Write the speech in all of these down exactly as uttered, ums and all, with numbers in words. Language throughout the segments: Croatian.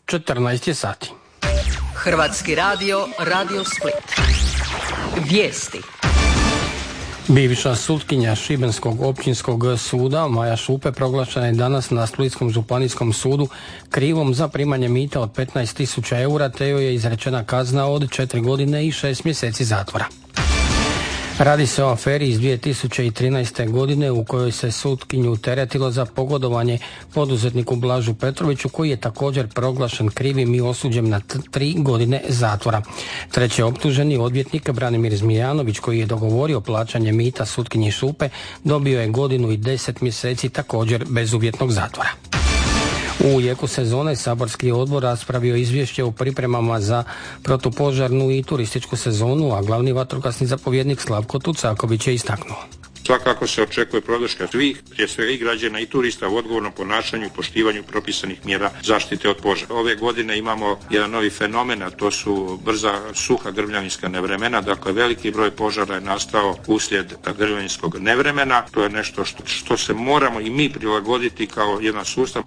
četrnaest je sati. Hrvatski radio, Radio Split. Vijesti. Bivša sutkinja Šibenskog općinskog suda Maja Šupe proglašena je danas na Splitskom županijskom sudu krivom za primanje mita od petnaest tisuća eura, te joj je izrečena kazna od četiri godine i šest mjeseci zatvora. Radi se o aferi iz dvije tisuće trinaeste. godine u kojoj se sutkinju teretilo za pogodovanje poduzetniku Blažu Petroviću, koji je također proglašen krivim i osuđen na t- tri godine zatvora. Treći optuženi, odvjetnik Branimir Zmijanović, koji je dogovorio plaćanje mita sutkinji Šupe, dobio je godinu i deset mjeseci također bezuvjetnog zatvora. U jeku sezone saborski odbor raspravio izvješće o pripremama za protupožarnu i turističku sezonu, a glavni vatrogasni zapovjednik Slavko Tucaković je istaknuo. Svakako se očekuje podrška svih, prije svega i građana i turista, u odgovornom ponašanju i poštivanju propisanih mjera zaštite od požara. Ove godine imamo jedan novi fenomen, a to su brza suha grmljavinska nevremena, dakle veliki broj požara je nastao uslijed grmljavinskog nevremena. To je nešto što, što se moramo i mi prilagoditi kao jedan sustav.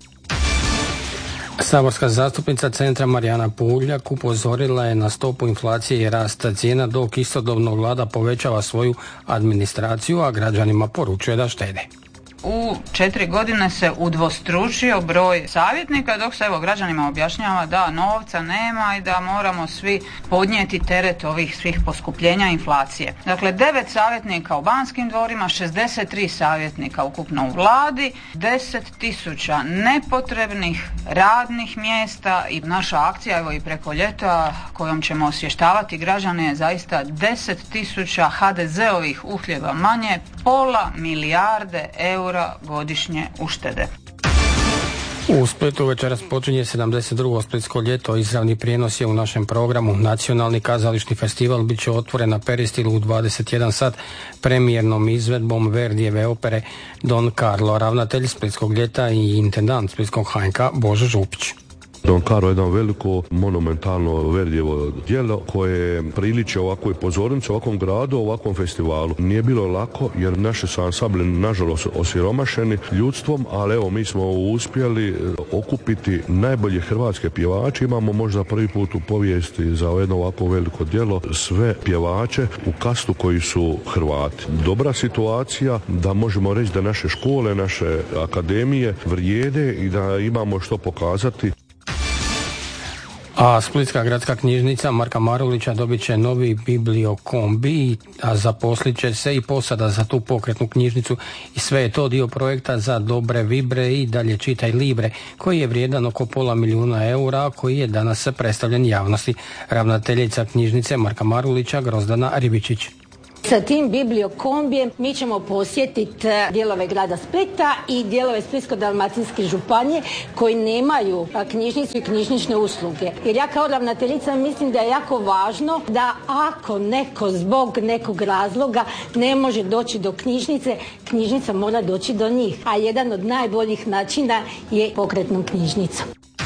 Saborska zastupnica Centra Marijana Puljak upozorila je na stopu inflacije i rasta cijena, dok istodobno vlada povećava svoju administraciju, a građanima poručuje da štede. U četiri godine se udvostručio broj savjetnika, dok se evo građanima objašnjava da novca nema i da moramo svi podnijeti teret ovih svih poskupljenja inflacije. Dakle, devet savjetnika u Banskim dvorima, šezdeset tri savjetnika ukupno u vladi, deset tisuća nepotrebnih radnih mjesta i naša akcija, evo i preko ljeta, kojom ćemo osvještavati građane, je zaista deset tisuća ha de zeovih uhljeba manje, pola milijarde eura godišnje uštede. U Splitu večeras počinje sedamdeset drugo Splitsko ljeto. Izravni prijenos je u našem programu. Nacionalni kazališni festival bit će otvoren na Peristilu u dvadeset jedan sat premijernom izvedbom Verdijeve opere Don Carlo. Ravnatelj Splitskog ljeta i intendant Splitskog ha en ka Božo Župić. Don Carlo je jedno veliko monumentalno Verdijevo djelo koje priliči ovakvoj pozornici, ovakvom gradu, ovakvom festivalu. Nije bilo lako jer naši su ansambli nažalost osiromašeni ljudstvom, ali evo mi smo uspjeli okupiti najbolje hrvatske pjevače. Imamo možda prvi put u povijesti za jedno ovako veliko djelo sve pjevače u kastu koji su Hrvati. Dobra situacija da možemo reći da naše škole, naše akademije vrijede i da imamo što pokazati. A Splitska gradska knjižnica Marka Marulića dobit će novi bibliokombi, a zaposlit će se i posada za tu pokretnu knjižnicu, i sve je to dio projekta za dobre vibre i dalje čitaj libre, koji je vrijedan oko pola milijuna eura, a koji je danas predstavljen javnosti. Ravnateljica knjižnice Marka Marulića Grozdana Ribičić. Sa tim bibliokombijem mi ćemo posjetiti dijelove grada Splita i dijelove Splitsko-dalmatinske županije koji nemaju knjižnicu i knjižnične usluge. Jer ja kao ravnateljica mislim da je jako važno da ako neko zbog nekog razloga ne može doći do knjižnice, knjižnica mora doći do njih. A jedan od najboljih načina je pokretnom knjižnicom.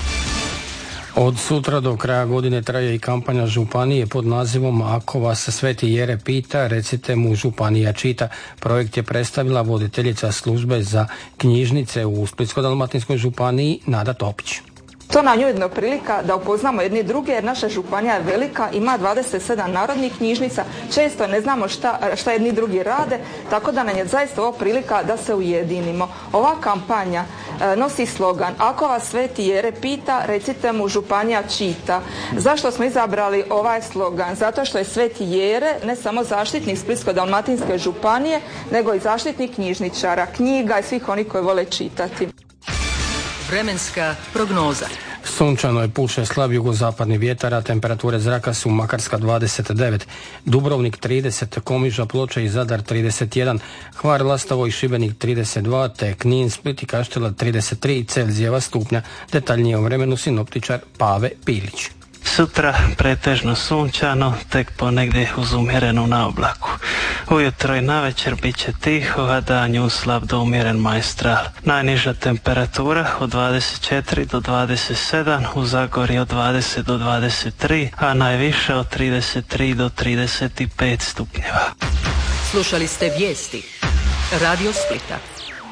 Od sutra do kraja godine traje i kampanja županije pod nazivom Ako vas Sveti Jere pita, recite mu županija čita. Projekt je predstavila voditeljica službe za knjižnice u Splitsko-dalmatinskoj županiji Nada Topić. To nam je ujedno prilika da upoznamo jedni druge, jer naša županija je velika, ima dvadeset sedam narodnih knjižnica, često ne znamo šta, šta jedni drugi rade, tako da nam je zaista ovo prilika da se ujedinimo. Ova kampanja e, nosi slogan Ako vas Sveti Jere pita, recite mu županija čita. Zašto smo izabrali ovaj slogan? Zato što je Sveti Jere ne samo zaštitnik Splitsko-dalmatinske županije, nego i zaštitnik knjižničara, knjiga i svih onih koji vole čitati. Vremenska prognoza. Sunčano je, puše slab jugozapadni vjetar, a temperature zraka su Makarska dvadeset devet, Dubrovnik trideset, Komiža, Ploče i Zadar trideset jedan, Hvar, Lastovo i Šibenik trideset dva, te Knin, Split i Kaštela trideset tri Celzijeva stupnja. Detaljnije o vremenu sinoptičar Pave Pilić. Sutra pretežno sunčano, tek ponegdje uz umjerenu naoblaku. Ujutro i navečer bit će tiho, a danju slab do umjeren majstral. Najniža temperatura od dvadeset četiri do dvadeset sedam, u Zagorju od dvadeset do dvadeset tri, a najviše od trideset tri do trideset pet stupnjeva. Slušali ste vijesti Radio Splita.